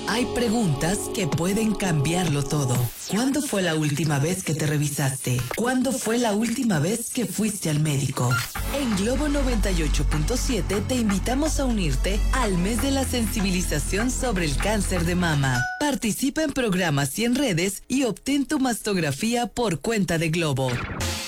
Hay preguntas que pueden cambiarlo todo. ¿Cuándo fue la última vez que te revisaste? ¿Cuándo fue la última vez que fuiste al médico? En Globo 98.7 te invitamos a unirte al mes de la sensibilización sobre el cáncer de mama. Participa en programas y en redes y obtén tu mastografía por cuenta de Globo.